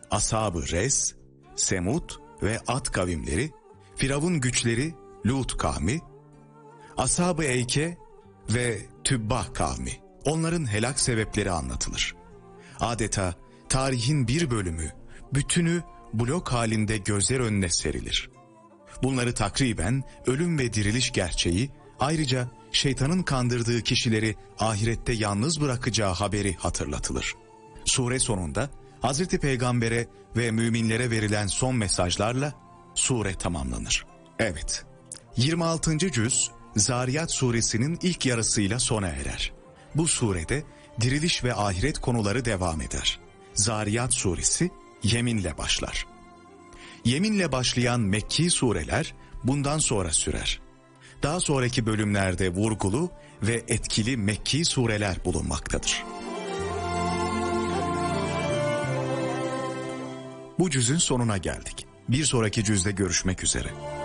Ashab-ı Res, Semud ve Ad kavimleri, Firavun güçleri, Lut kavmi, Ashab-ı Eyke ve Tübbah kavmi, onların helak sebepleri anlatılır. Adeta tarihin bir bölümü, bütünü blok halinde gözler önüne serilir. Bunları takriben ölüm ve diriliş gerçeği, ayrıca şeytanın kandırdığı kişileri ahirette yalnız bırakacağı haberi hatırlatılır. Sure sonunda Hazreti Peygamber'e ve müminlere verilen son mesajlarla sure tamamlanır. Evet, 26. cüz Zariyat suresinin ilk yarısıyla sona erer. Bu surede diriliş ve ahiret konuları devam eder. Zariyat suresi yeminle başlar. Yeminle başlayan Mekki sureler bundan sonra sürer. Daha sonraki bölümlerde vurgulu ve etkili Mekki sureler bulunmaktadır. Bu cüzün sonuna geldik. Bir sonraki cüzde görüşmek üzere.